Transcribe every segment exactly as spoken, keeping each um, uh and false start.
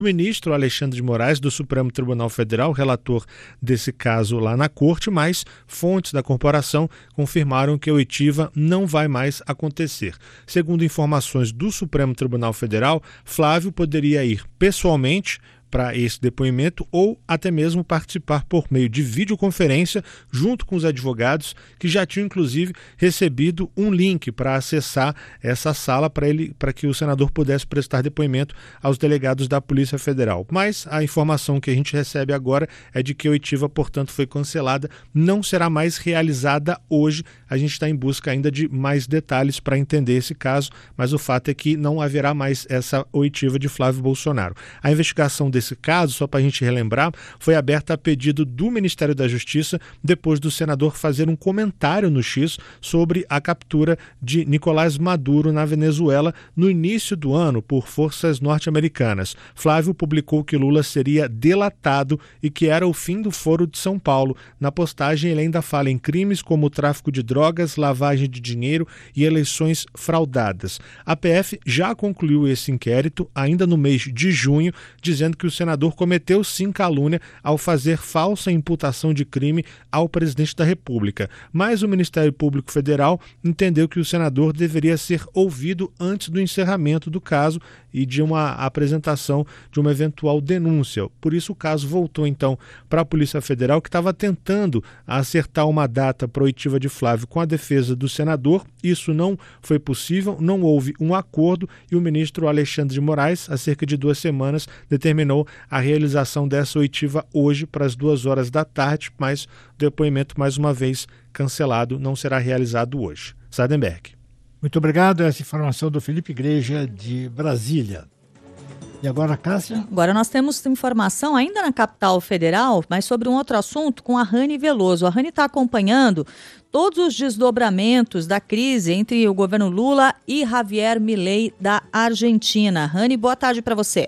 O ministro Alexandre de Moraes, do Supremo Tribunal Federal, relator desse caso lá na corte, mas fontes da corporação confirmaram que a oitiva não vai mais acontecer. Segundo informações do Supremo Tribunal Federal, Flávio poderia ir pessoalmente para esse depoimento ou até mesmo participar por meio de videoconferência junto com os advogados que já tinham inclusive recebido um link para acessar essa sala para ele, para que o senador pudesse prestar depoimento aos delegados da Polícia Federal. Mas a informação que a gente recebe agora é de que a oitiva, portanto, foi cancelada, não será mais realizada hoje. A gente está em busca ainda de mais detalhes para entender esse caso, mas o fato é que não haverá mais essa oitiva de Flávio Bolsonaro. A investigação desse Esse caso, só para a gente relembrar, foi aberta a pedido do Ministério da Justiça depois do senador fazer um comentário no X sobre a captura de Nicolás Maduro na Venezuela no início do ano por forças norte-americanas. Flávio publicou que Lula seria delatado e que era o fim do Foro de São Paulo. Na postagem, ele ainda fala em crimes como tráfico de drogas, lavagem de dinheiro e eleições fraudadas. A P F já concluiu esse inquérito ainda no mês de junho, dizendo que o senador cometeu sim calúnia ao fazer falsa imputação de crime ao presidente da República. Mas o Ministério Público Federal entendeu que o senador deveria ser ouvido antes do encerramento do caso e de uma apresentação de uma eventual denúncia. Por isso o caso voltou então para a Polícia Federal, que estava tentando acertar uma data para a oitiva de Flávio com a defesa do senador. Isso não foi possível, não houve um acordo e o ministro Alexandre de Moraes, há cerca de duas semanas, determinou a realização dessa oitiva hoje para as duas horas da tarde, mas o depoimento, mais uma vez, cancelado, não será realizado hoje. Sardenberg. Muito obrigado. Essa informação do Felipe Igreja, de Brasília. E agora, Cássia? Agora nós temos informação ainda na capital federal, mas sobre um outro assunto com a Rani Veloso. A Rani está acompanhando todos os desdobramentos da crise entre o governo Lula e Javier Milei da Argentina. Rani, boa tarde para você.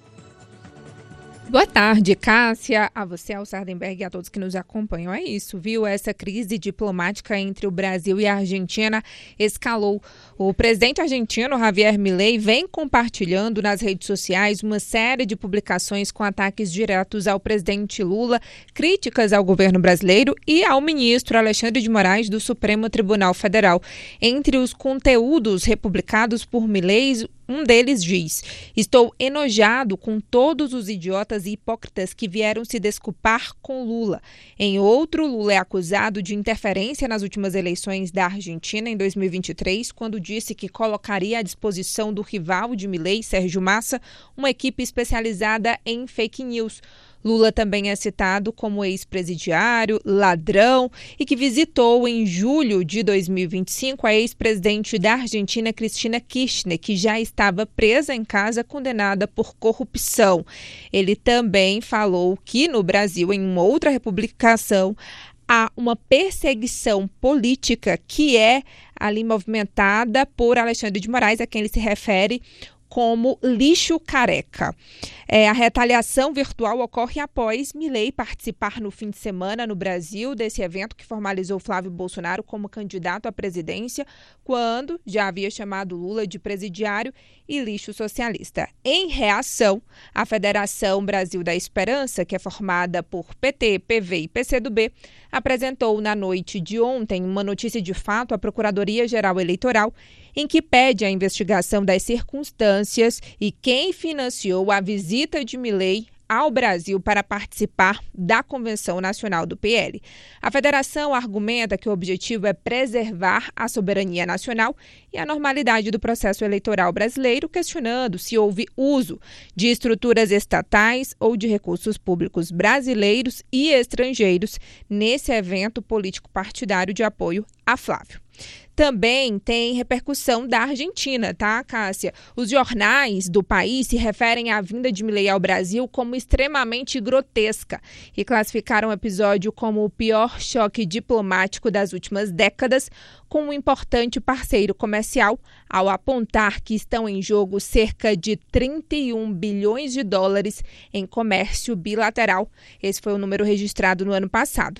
Boa tarde, Cássia, a você, ao Sardenberg e a todos que nos acompanham. É isso, viu? Essa crise diplomática entre o Brasil e a Argentina escalou. O presidente argentino, Javier Milei, vem compartilhando nas redes sociais uma série de publicações com ataques diretos ao presidente Lula, críticas ao governo brasileiro e ao ministro Alexandre de Moraes do Supremo Tribunal Federal. Entre os conteúdos republicados por Milei, um deles diz: estou enojado com todos os idiotas e hipócritas que vieram se desculpar com Lula. Em outro, Lula é acusado de interferência nas últimas eleições da Argentina em dois mil e vinte e três, quando disse que colocaria à disposição do rival de Milei, Sérgio Massa, uma equipe especializada em fake news. Lula também é citado como ex-presidiário, ladrão e que visitou em julho de dois mil e vinte e cinco a ex-presidente da Argentina, Cristina Kirchner, que já estava presa em casa condenada por corrupção. Ele também falou que no Brasil, em uma outra republicação, há uma perseguição política que é ali movimentada por Alexandre de Moraes, a quem ele se refere como lixo careca. É, a retaliação virtual ocorre após Milei participar no fim de semana no Brasil desse evento que formalizou Flávio Bolsonaro como candidato à presidência, quando já havia chamado Lula de presidiário e lixo socialista. Em reação, a Federação Brasil da Esperança, que é formada por P T, P V e P C do B, apresentou na noite de ontem uma notícia de fato à Procuradoria-Geral Eleitoral, em que pede a investigação das circunstâncias e quem financiou a visita de Milei ao Brasil para participar da Convenção Nacional do P L. A federação argumenta que o objetivo é preservar a soberania nacional e a normalidade do processo eleitoral brasileiro, questionando se houve uso de estruturas estatais ou de recursos públicos brasileiros e estrangeiros nesse evento político-partidário de apoio a Flávio. Também tem repercussão da Argentina, tá, Cássia? Os jornais do país se referem à vinda de Milei ao Brasil como extremamente grotesca e classificaram o episódio como o pior choque diplomático das últimas décadas com um importante parceiro comercial, ao apontar que estão em jogo cerca de trinta e um bilhões de dólares em comércio bilateral. Esse foi o número registrado no ano passado.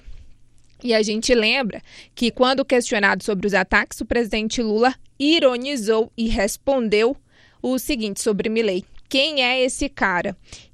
E a gente lembra que, quando questionado sobre os ataques, o presidente Lula ironizou e respondeu o seguinte sobre Milei: Quem é esse cara?